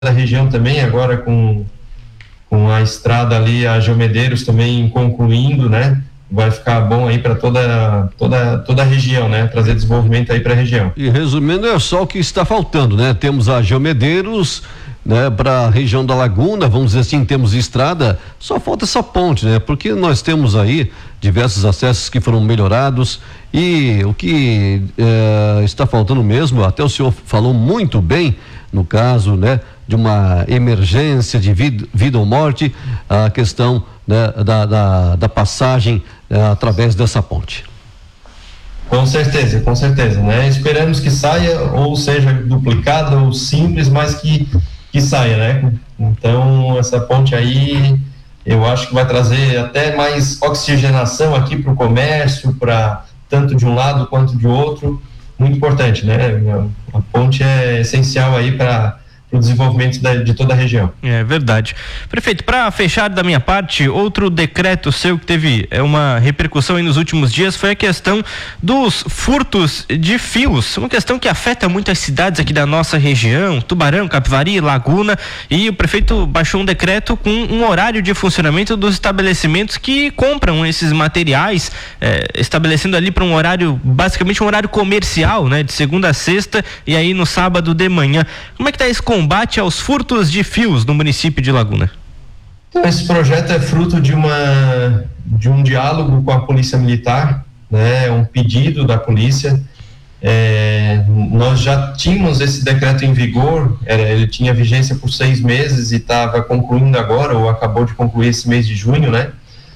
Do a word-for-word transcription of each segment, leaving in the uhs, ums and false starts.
da região também, agora com, com a estrada ali, a Geomedeiros também concluindo, né? Vai ficar bom aí para toda, toda, toda a região, né? Trazer desenvolvimento aí para a região. E resumindo, é só o que está faltando, né? Temos a Geomedeiros, né? Para a região da Laguna, vamos dizer assim, temos estrada, só falta essa ponte, né? Porque nós temos aí diversos acessos que foram melhorados e o que eh, está faltando mesmo, até o senhor falou muito bem, no caso, né? De uma emergência de vida, vida ou morte, a questão, né, da, da, da passagem eh, através dessa ponte. Com certeza, com certeza, né? Esperamos que saia, ou seja duplicada ou simples, mas que, que saia, né? Então, essa ponte aí, eu acho que vai trazer até mais oxigenação aqui para o comércio, para tanto de um lado quanto de outro, muito importante, né? A ponte é essencial aí para o desenvolvimento da, de toda a região. É verdade. Prefeito, para fechar da minha parte, outro decreto seu que teve é, uma repercussão aí nos últimos dias foi a questão dos furtos de fios, uma questão que afeta muitas cidades aqui da nossa região, Tubarão, Capivari, Laguna, e o prefeito baixou um decreto com um horário de funcionamento dos estabelecimentos que compram esses materiais, é, estabelecendo ali para um horário, basicamente um horário comercial, né, de segunda a sexta e aí no sábado de manhã. Como é que tá esse combate aos furtos de fios no município de Laguna? Então, esse projeto é fruto de uma de um diálogo com a Polícia Militar, né? Um pedido da polícia. É, nós já tínhamos esse decreto em vigor, era, ele tinha vigência por seis meses e estava concluindo agora, ou acabou de concluir esse mês de junho, né?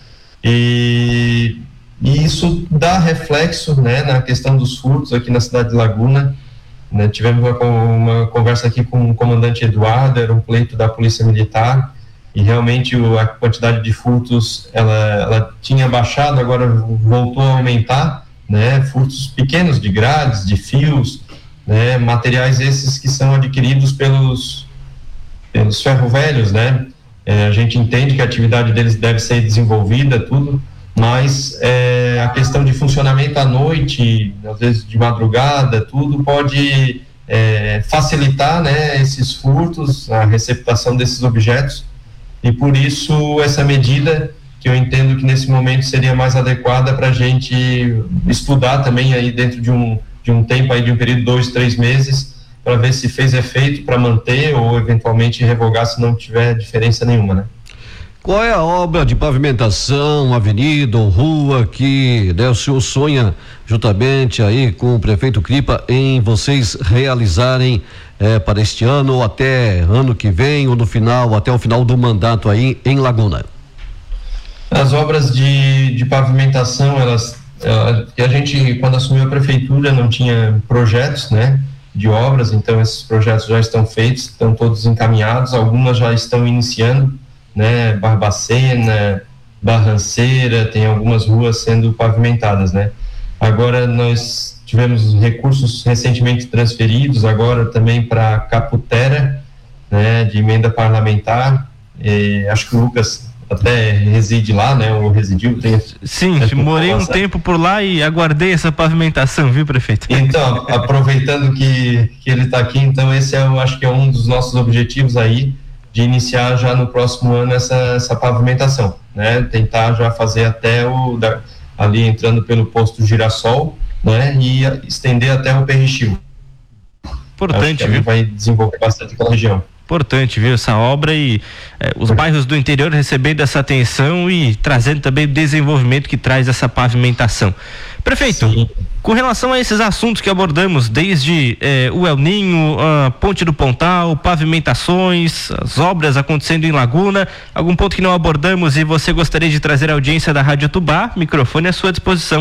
E, e isso dá reflexo, né, na questão dos furtos aqui na cidade de Laguna. Né, tivemos uma, uma conversa aqui com o comandante Eduardo, era um pleito da Polícia Militar, e realmente o, a quantidade de furtos ela, ela tinha baixado, agora voltou a aumentar, né, furtos pequenos de grades, de fios, né, materiais esses que são adquiridos pelos, pelos ferro-velhos, né, é, a gente entende que a atividade deles deve ser desenvolvida, tudo, mas é, a questão de funcionamento à noite, às vezes de madrugada, tudo pode é, facilitar, né, esses furtos, a receptação desses objetos, e por isso essa medida que eu entendo que nesse momento seria mais adequada para a gente estudar também aí dentro de um, de um tempo aí de um período de dois, três meses, para ver se fez efeito para manter ou eventualmente revogar se não tiver diferença nenhuma, né? Qual é a obra de pavimentação, avenida ou rua que, né, o senhor sonha juntamente aí com o prefeito Cripa em vocês realizarem eh, para este ano ou até ano que vem ou no final, até o final do mandato aí em Laguna? As obras de, de pavimentação, elas, ela, a gente quando assumiu a prefeitura não tinha projetos, né, de obras, então esses projetos já estão feitos, estão todos encaminhados, algumas já estão iniciando, né, Barbacena, Barranceira, tem algumas ruas sendo pavimentadas, né. Agora nós tivemos recursos recentemente transferidos, agora também para Caputera, né, de emenda parlamentar, e acho que o Lucas até reside lá, né, ou residiu. Tem, Sim, morei um tempo por lá e aguardei essa pavimentação, viu, prefeito? Então, aproveitando que, que ele está aqui, então esse é, eu acho que é um dos nossos objetivos aí, de iniciar já no próximo ano essa, essa pavimentação, né? Tentar já fazer até o, da, ali entrando pelo posto Girassol, né? E estender até o Perrichil. Importante, viu? Vai desenvolver bastante aquela região. Importante, viu, essa obra e eh, os bairros do interior recebendo essa atenção e trazendo também o desenvolvimento que traz essa pavimentação. Prefeito, sim, com relação a esses assuntos que abordamos, desde eh, o El Ninho, a Ponte do Pontal, pavimentações, as obras acontecendo em Laguna, algum ponto que não abordamos e você gostaria de trazer a audiência da Rádio Tubá, microfone à sua disposição.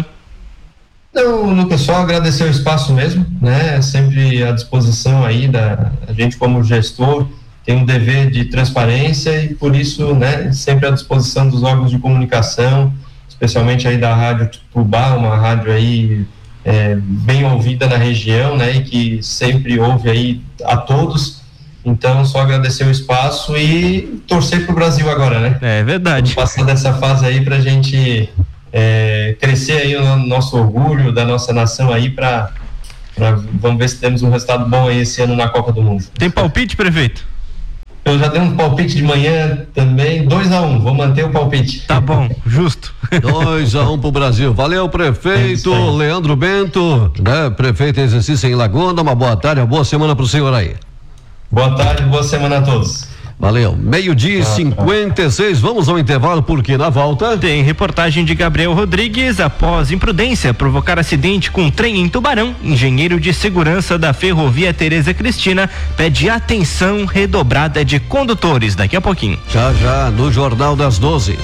Então, Lucas, só agradecer o espaço mesmo, né? Sempre à disposição aí da a gente como gestor tem um dever de transparência e por isso, né, sempre à disposição dos órgãos de comunicação, especialmente aí da Rádio Tubá, uma rádio aí é, bem ouvida na região, né? E que sempre ouve aí a todos. Então, só agradecer o espaço e torcer pro Brasil agora, né? É verdade. Vamos passar dessa fase aí pra gente É, crescer aí o nosso orgulho da nossa nação aí para vamos ver se temos um resultado bom aí esse ano na Copa do Mundo. Tem palpite, prefeito? eu já dei um palpite de manhã também, dois a um, vou manter o palpite. Tá bom, justo. dois a um pro Brasil. Valeu, prefeito é Leandro Bento, né? Prefeito em exercício em Laguna, uma boa tarde, uma boa semana pro senhor aí. Boa tarde, boa semana a todos. Valeu, meio-dia e cinquenta e seis, vamos ao intervalo porque na volta tem reportagem de Gabriel Rodrigues. Após imprudência provocar acidente com trem em Tubarão, engenheiro de segurança da ferrovia Tereza Cristina pede atenção redobrada de condutores. Daqui a pouquinho. Já já no Jornal das doze.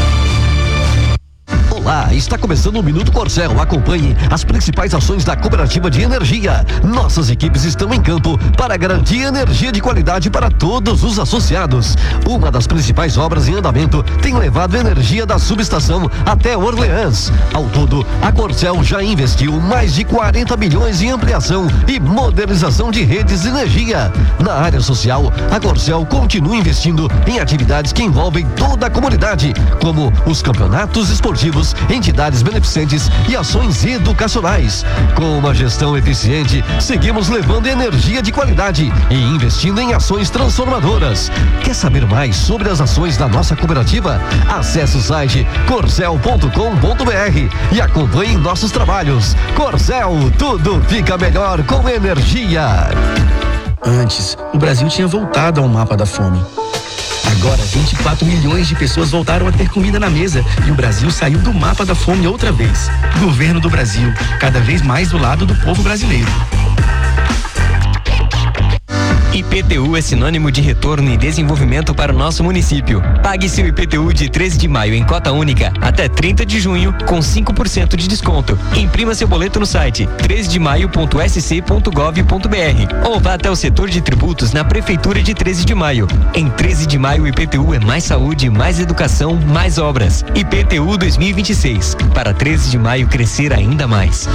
Olá, está começando o Minuto Corcel. Acompanhe as principais ações da Cooperativa de Energia. Nossas equipes estão em campo para garantir energia de qualidade para todos os associados. Uma das principais obras em andamento tem levado energia da subestação até Orleans. Ao todo, a Corcel já investiu mais de quarenta milhões em ampliação e modernização de redes de energia. Na área social, a Corcel continua investindo em atividades que envolvem toda a comunidade, como os campeonatos esportivos, entidades beneficentes e ações educacionais. Com uma gestão eficiente, seguimos levando energia de qualidade e investindo em ações transformadoras. Quer saber mais sobre as ações da nossa cooperativa? Acesse o site corcel ponto com ponto br e acompanhe nossos trabalhos. Corcel, tudo fica melhor com energia. Antes, o Brasil tinha voltado ao mapa da fome. Agora, vinte e quatro milhões de pessoas voltaram a ter comida na mesa e o Brasil saiu do mapa da fome outra vez. Governo do Brasil, cada vez mais do lado do povo brasileiro. I P T U é sinônimo de retorno e desenvolvimento para o nosso município. Pague seu I P T U de treze de maio em cota única até trinta de junho com cinco por cento de desconto. Imprima seu boleto no site treze de maio ponto s c ponto gov ponto b r ou vá até o setor de tributos na Prefeitura de treze de maio. Em treze de maio, o I P T U é mais saúde, mais educação, mais obras. I P T U dois mil e vinte e seis. Para treze de maio crescer ainda mais.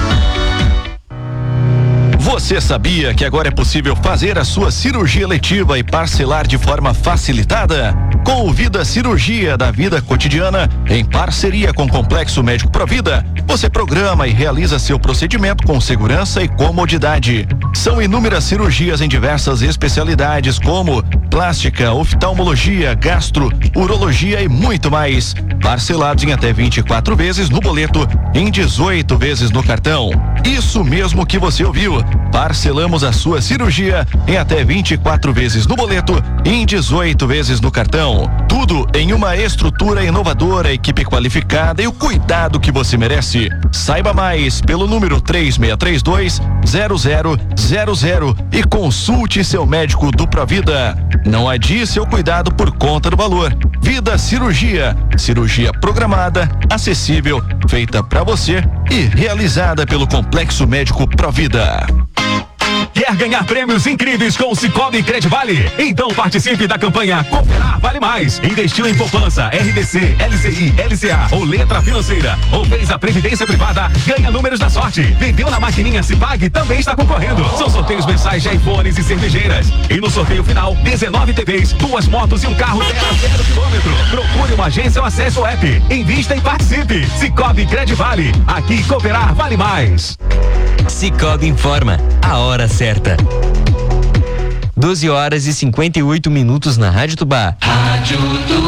Você sabia que agora é possível fazer a sua cirurgia eletiva e parcelar de forma facilitada? Com o Vida Cirurgia da Vida Cotidiana, em parceria com o Complexo Médico Provida, você programa e realiza seu procedimento com segurança e comodidade. São inúmeras cirurgias em diversas especialidades como plástica, oftalmologia, gastro, urologia e muito mais. Parcelados em até vinte e quatro vezes no boleto e em dezoito vezes no cartão. Isso mesmo que você ouviu. Parcelamos a sua cirurgia em até vinte e quatro vezes no boleto e em dezoito vezes no cartão. Tudo em uma estrutura inovadora, equipe qualificada e o cuidado que você merece. Saiba mais pelo número três seis três dois, zero zero zero zero e consulte seu médico do Provida. Não adie seu cuidado por conta do valor. Vida Cirurgia. Cirurgia programada, acessível, feita para você e realizada pelo Complexo Médico Provida. Quer ganhar prêmios incríveis com o Sicoob Credivale? Então participe da campanha Cooperar Vale Mais. Investiu em poupança, R D C, L C I, L C A ou letra financeira, ou fez a previdência privada, ganha números da sorte. Vendeu na maquininha Cipag, também está concorrendo. São sorteios mensais de iPhones e cervejeiras. E no sorteio final, dezenove T Vs, duas motos e um carro zero a zero quilômetro. Procure uma agência ou acesse o app. Invista e participe. Sicoob Credivale. Aqui Cooperar Vale Mais. Sicoob informa a hora certa. doze horas e cinquenta e oito minutos na Rádio Tubá. Rádio Tubá.